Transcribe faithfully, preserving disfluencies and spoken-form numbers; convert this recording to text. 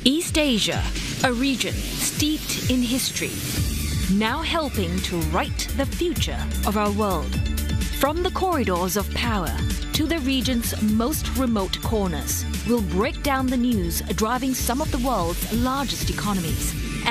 East Asia, a region steeped in history, now helping to write the future of our world. From the corridors of power to the region's most remote corners, we'll break down the news driving some of the world's largest economies.